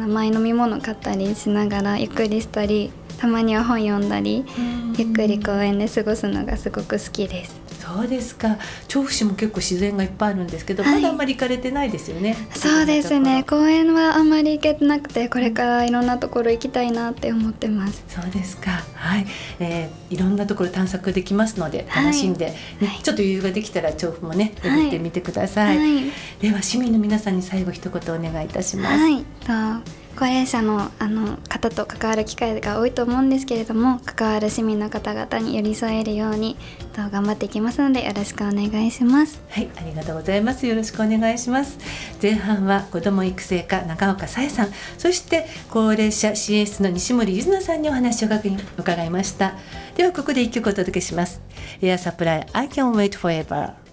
甘い飲み物買ったりしながらゆっくりしたり、たまには本読んだり、ゆっくり公園で過ごすのがすごく好きです。 そうですか。調布市も結構自然がいっぱいあるんですけど、 はい、 まだあんまり行かれてないですよね。 そうですね、公園はあんまり行けてなくて、これからいろんなところ行きたいなって思ってます。 そうですか。はい、いろんなところ探索できますので楽しんで、ちょっと余裕ができたら調布もね巡ってみてください。では市民の皆さんに最後一言お願いいたします。 高齢者の方と関わる機会が多いと思うんですけれども、関わる市民の方々に寄り添えるように頑張っていきますので、よろしくお願いします。 はい、ありがとうございます。よろしくお願いします。前半は子ども育成課長岡紗恵さん、そして高齢者支援室の西森ゆずなさんにお話を伺いました。ではここで一曲お届けします。エアサプライ I Can Wait Forever。